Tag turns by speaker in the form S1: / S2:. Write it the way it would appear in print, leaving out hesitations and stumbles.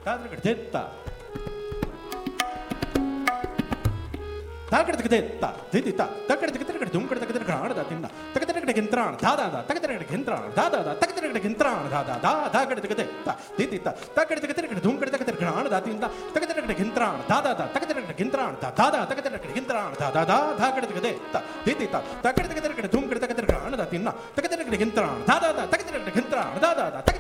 S1: తాకడక తెత్త తాకడక తెత్త దిదిత తకడక తకడ దుంకడక తకడ ఆడదా తిన్న తకడక గింత్రాణ దాదా తకడక గింత్రాణ దాదా తకడక గింత్రాణ దాదా తాకడక తెత్త దిదిత తకడక తకడ దుంకడక తకడ ఆడదా తిన్న తకడక గింత్రాణ దాదా తకడక గింత్రాణ దాదా తకడక గింత్రాణ దాదా తాకడక తెత్త దిదిత తకడక తకడ దుంకడక తకడ ఆడదా తిన్న తకడక గింత్రాణ దాదా తకడక గింత్రాణ దాదా